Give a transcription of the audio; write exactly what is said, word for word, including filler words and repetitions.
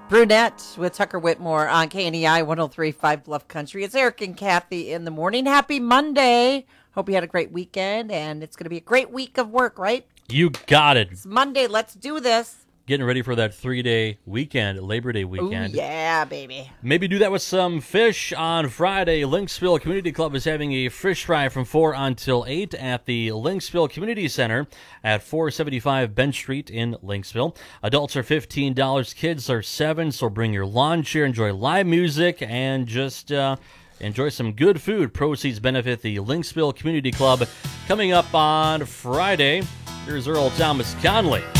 Brunette with Tucker Whitmore on K N E I one oh three point five Bluff Country. It's Eric and Kathy in the morning. Happy Monday. Hope you had a great weekend, and it's going to be a great week of work, right? You got it. It's Monday. Let's do this. Getting ready for that three-day weekend, Labor Day weekend. Ooh, yeah, baby. Maybe do that with some fish on Friday. Lynxville Community Club is having a fish fry from four until eight at the Lynxville Community Center at four seventy-five Bench Street in Lynxville. Adults are fifteen dollars, kids are seven dollars, so bring your lawn chair, enjoy live music, and just uh, enjoy some good food. Proceeds benefit the Lynxville Community Club. Coming up on Friday, here's Earl Thomas Conley.